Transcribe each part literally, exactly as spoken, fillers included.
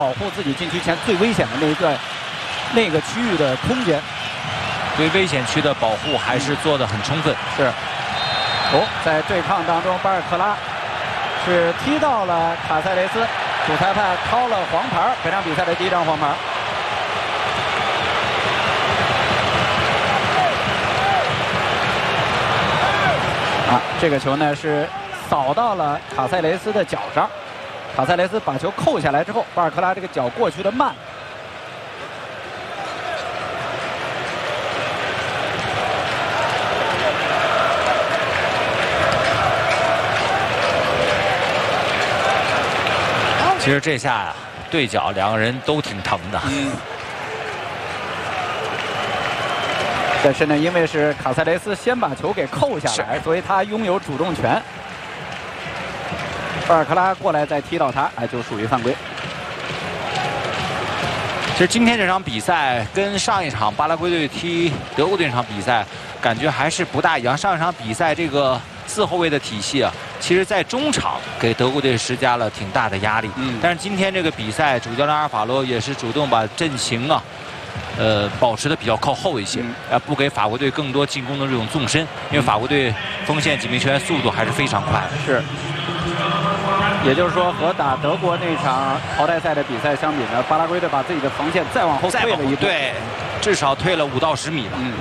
保护自己禁区前最危险的那一个那个区域的空间。 对危险区的保护还是做得很充分。 是。哦，在对抗当中，巴尔克拉是踢到了卡塞雷斯，主裁判掏了黄牌，本场比赛的第一张黄牌。啊，这个球呢是扫到了卡塞雷斯的脚上，卡塞雷斯把球扣下来之后，巴尔克拉这个脚过去的慢。 其实这下呀，对角两个人都挺疼的。 嗯。但是呢，因为是卡塞雷斯先把球给扣下来，所以他拥有主动权。巴尔克拉过来再踢到他，哎，就属于犯规。 其实今天这场比赛跟上一场巴拉圭队踢德国队这场比赛感觉还是不大一样。上一场比赛这个四后卫的体系啊，其实在中场给德国队施加了挺大的压力。嗯。但是今天这个比赛，主教练阿尔法罗也是主动把阵型啊。呃，保持的比较靠后一些，呃，不给法国队更多进攻的这种纵深，因为法国队锋线几名球员速度还是非常快。 是，也就是说，和打德国那场淘汰赛的比赛相比呢，巴拉圭队把自己的防线再往后退了一步， 对，至少退了五到十米吧。 嗯。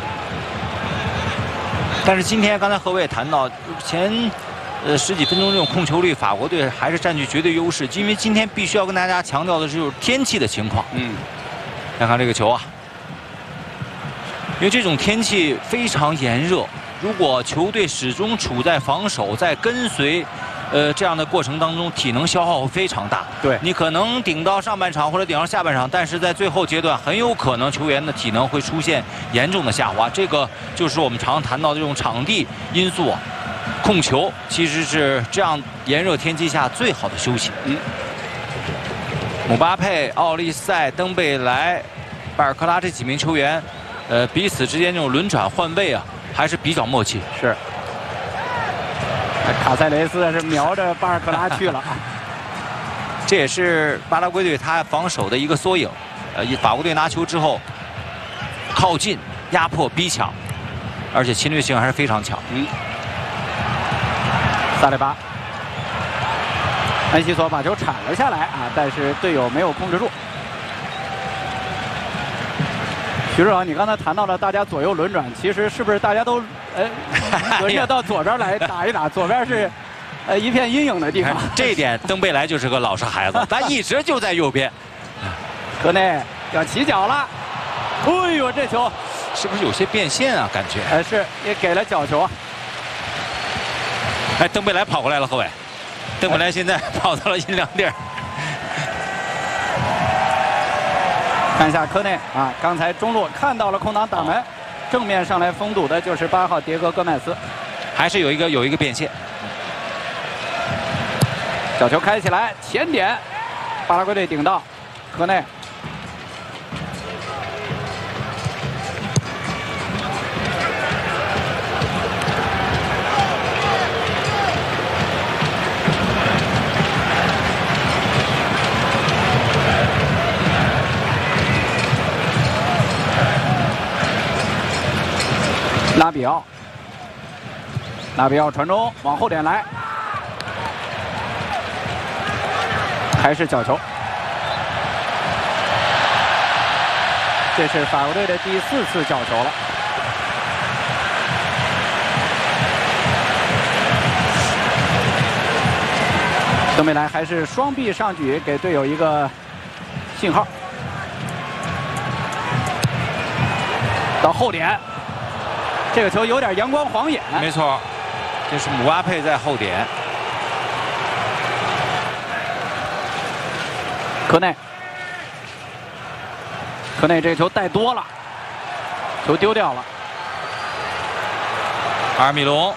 但是今天刚才何伟也谈到，前呃十几分钟这种控球率，法国队还是占据绝对优势，因为今天必须要跟大家强调的就是天气的情况。嗯。看看这个球啊，因为这种天气非常炎热，如果球队始终处在防守，在跟随，呃这样的过程当中，体能消耗会非常大。对，你可能顶到上半场或者顶到下半场，但是在最后阶段，很有可能球员的体能会出现严重的下滑。这个就是我们常谈到的这种场地因素啊。控球其实是这样炎热天气下最好的休息。嗯。姆巴佩、奥利塞、登贝莱、巴尔克拉这几名球员，呃，彼此之间这种轮转换位啊，还是比较默契。 是。卡塞雷斯是瞄着巴尔克拉去了， 这也是巴拉圭队他防守的一个缩影。呃，法国队拿球之后，靠近、压迫、逼抢，而且侵略性还是非常强。嗯。 萨雷巴。安西索把球铲了下来啊，但是队友没有控制住。徐指导，你刚才谈到了大家左右轮转，其实是不是大家都呃轮着到左边来打一打？左边是呃一片阴影的地方。 这一点，登贝莱就是个老实孩子，他一直就在右边。 科内要起脚了，哎呦，这球是不是有些变线啊？感觉。 呃，是也给了角球啊。 哎，登贝莱跑过来了，何伟。登贝莱现在跑到了阴凉地儿。 看一下科内啊，刚才中路看到了空档打门，哦、正面上来封堵的就是八号迭戈戈麦斯， 还是有一个有一个变线。 小球开起来，前点，巴拉圭队顶到，科内。拉比奥，拉比奥传中往后点来，还是角球。这是法国队的第四次角球了。登贝莱还是双臂上举，给队友一个信号。到后点。这个球有点阳光晃眼， 没错，这是姆巴佩在后点， 科内，科内这个球带多了，球丢掉了。 阿尔米隆，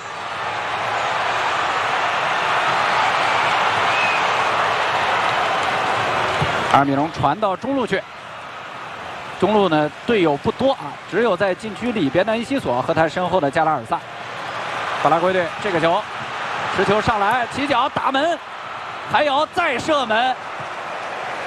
阿尔米隆传到中路去。中路呢，队友不多啊，只有在禁区里边的恩西索和他身后的加拉尔萨。巴拉圭队这个球，持球上来，起脚打门，还有再射门，